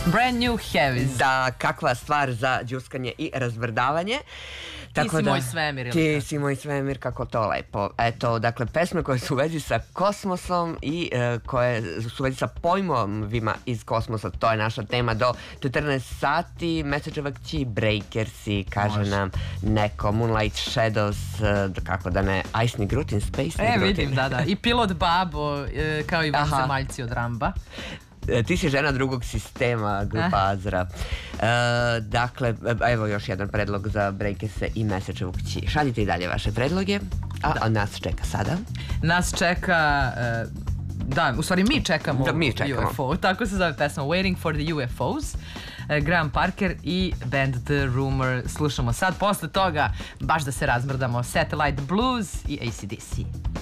Brand New Heavies. Da, kakva stvar za đuskanje i razbrdavanje. Ti si moj svemir. Ti si moj svemir, kako to lepo. Eto, dakle, pesme koje su u vezi sa kosmosom i koje su u vezi sa pojmovima iz kosmosa, to je naša tema do 14 sati. Mesečeva kći, Breakersi, kaže nam neko, Moonlight Shadows, kako da ne, Ice Nigrutin, Space Nigrutin. Vidim, da. I Pilot Babo, kao i vanzemaljci od Ramba. Ti si žena drugog sistema, grupa Azra. Dakle, evo još jedan predlog za Breakerse i Mesečevu kći. Šaljite i dalje vaše predloge, a nas čeka sada. Nas čeka... Da, u stvari mi čekamo UFO, tako se zove pesma Waiting for the UFOs. Graham Parker i band The Rumor slušamo sad. Posle toga, baš da se razmrdamo, Satellite Blues i AC/DC.